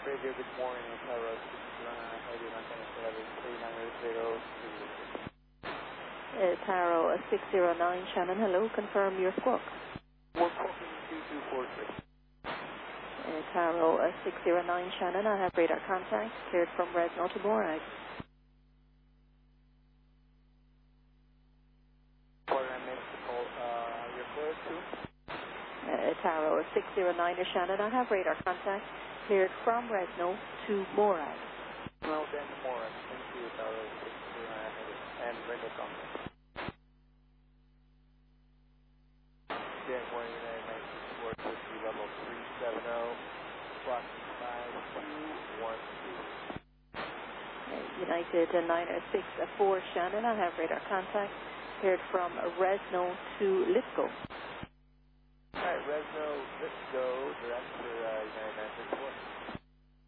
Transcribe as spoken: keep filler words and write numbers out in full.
Radio, good morning. It's Taro six zero nine, heavy maintenance level three nine zero two. Uh, Taro uh, six zero nine, Shannon, hello, confirm your squawk. We're clocking two two four three. Uh, Taro uh, six zero nine, Shannon, I have radar contact, cleared from Resno to Morag. Pardon, I missed the call. Uh, you're clear too? Uh, Taro six zero nine, Shannon, I have radar contact, cleared from Resno to Morag. Well, then more. Thank you, Taro six zero nine, and radio contact. Again, morning, United nineteen four fifty, level three seven zero, clocking five two one two. Uh, United uh, nine six four, Shannon, I have radar contact, cleared from Resno to Lithgow. Alright, Resno, let's go, direct